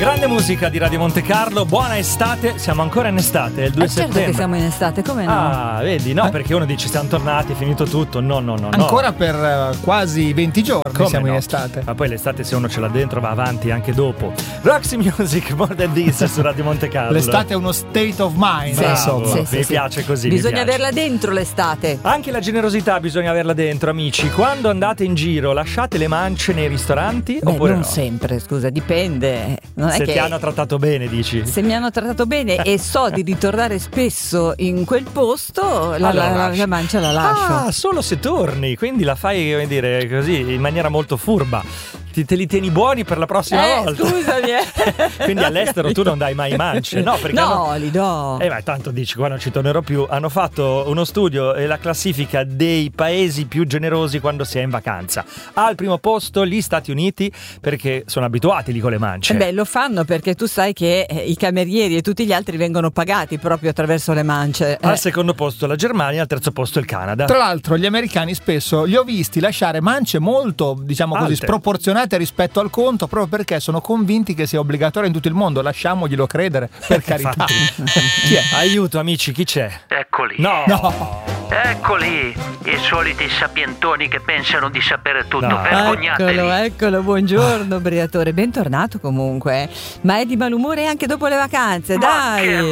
Grande musica di Radio Monte Carlo, buona estate, siamo ancora in estate, è il 2 settembre. Certo che siamo in estate, come no? Ah, vedi, no, perché uno dice siamo tornati, è finito tutto, no. Ancora per quasi 20 giorni Come siamo no? in estate. Ma poi l'estate se uno ce l'ha dentro va avanti anche dopo. Roxy Music, More Than This su Radio Monte Carlo. L'estate è uno state of mind, Sì, insomma. sì, mi piace così. Bisogna mi piace. averla dentro l'estate. Anche la generosità bisogna averla dentro, amici. Quando andate in giro lasciate le mance nei ristoranti oppure non no? sempre, scusa, dipende. Non è Se che ti hanno trattato bene, dici? se mi hanno trattato bene e so di ritornare spesso in quel posto, la mancia la lascio. Ah, solo se torni, quindi la fai, come dire, così, in maniera molto furba. Te li tieni buoni per la prossima volta. Scusami. Quindi all'estero tu non dai mai mance, no? Perché No, li do. ma tanto dici, qua non ci tornerò più. Hanno fatto uno studio e la classifica dei paesi più generosi quando si è in vacanza. Al primo posto gli Stati Uniti, perché sono abituati lì con le mance. Beh, lo fanno perché tu sai che i camerieri e tutti gli altri vengono pagati proprio attraverso le mance. Al secondo posto la Germania, al terzo posto il Canada. Tra l'altro gli americani spesso li ho visti lasciare mance molto, diciamo così, Alte. sproporzionate rispetto al conto, proprio perché sono convinti che sia obbligatorio in tutto il mondo. Lasciamoglielo credere, per carità. Chi è? Aiuto amici, chi c'è? Eccoli. No. Eccoli, i soliti sapientoni che pensano di sapere tutto. Vergognatevi. Eccolo, buongiorno Briatore, bentornato comunque. Ma è di malumore anche dopo le vacanze, Ma dai. che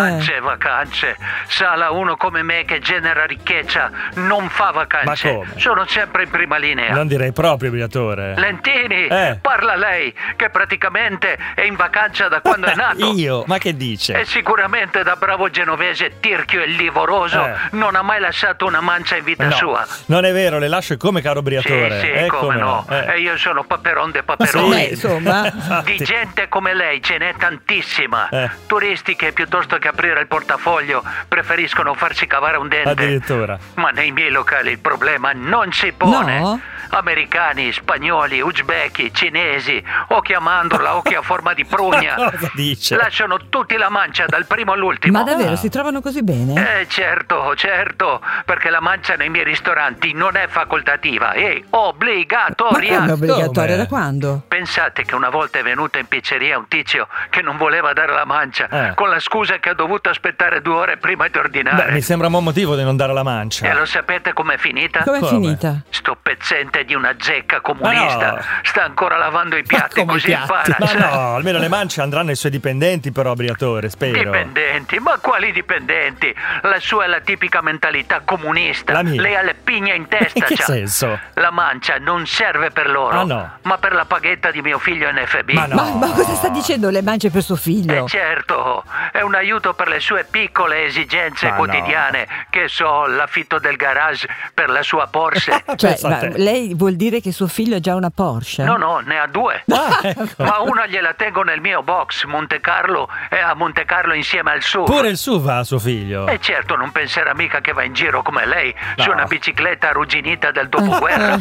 vacanze. Sala uno come me che genera ricchezza non fa vacanze. Ma come? Sono sempre in prima linea. Non direi proprio, Briatore. Lentini, Eh. parla lei, che praticamente è in vacanza da quando è nato. Io? Ma che dice? E sicuramente da bravo genovese tirchio e livoroso non ha mai lasciato una mancia in vita No, sua. non è vero, le lascio come caro Briatore. Sì, come no. E io sono Paperon de Paperoni. Beh, insomma. Di gente come lei ce n'è tantissima. Turisti che piuttosto che aprire il portafoglio preferiscono farsi cavare un dente. Addirittura. Ma nei miei locali il problema non si pone. No? Americani, spagnoli, uzbeki, cinesi, occhi a mandorla, occhi a forma di prugna. Cosa dice? Lasciano tutti la mancia dal primo all'ultimo. Ma davvero si trovano così bene? Certo, perché la mancia nei miei ristoranti non è facoltativa, è Ma obbligatoria. come obbligatoria? Come? Da quando? Pensate che una volta è venuto in pizzeria un tizio che non voleva dare la mancia, con la scusa che ha dovuto aspettare 2 ore prima di ordinare. Beh, mi sembra un buon motivo di non dare la mancia. E lo sapete com'è finita? Com'è Come? finita? Sto pezzente di una zecca comunista Ma no. sta ancora lavando i piatti, come i così piatti? impara. Ma no, almeno le mance andranno ai suoi dipendenti, però, Briatore, spero. Dipendenti? Ma quali dipendenti? La sua è la tipica mentalità comunista. La mia. Lei ha le pigne in testa. In che c'ha. senso? La mancia non serve per loro, Ah, no. ma per la paghetta di mio figlio NFB. Ma no. Ma cosa sta dicendo? Le mance per suo figlio? Certo, è un aiuto per le sue piccole esigenze Ma quotidiane, che so, l'affitto del garage per la sua Porsche. Cioè, Pensa a ma te. lei vuol dire che suo figlio ha già una Porsche? No, ne ha 2. Ecco. Ma una gliela tengo nel mio box Monte Carlo e a Monte Carlo insieme al suo. Pure il SUV va a suo figlio. E certo, non penserà mica che va in giro come lei, su una bicicletta arrugginita del dopoguerra.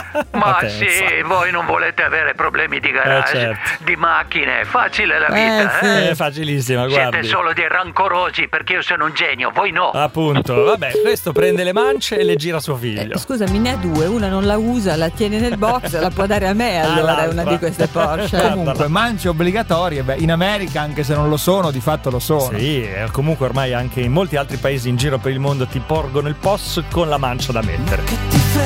Ma pensa. sì, voi non volete avere problemi di garage, certo. di macchine, facile la vita, sì. eh? È facilissima, Siete guardi. solo dei rancorosi perché io sono un genio, voi no. Appunto, vabbè, questo prende le mance e le gira a suo figlio. Scusami, ne ha 2, una non la usa, la tiene nel box, la può dare a me allora, è una di queste Porsche. Comunque, mance obbligatorie, in America, anche se non lo sono, di fatto lo sono. Sì, comunque ormai anche in molti altri paesi in giro per il mondo ti porgono il POS con la mancia da mettere.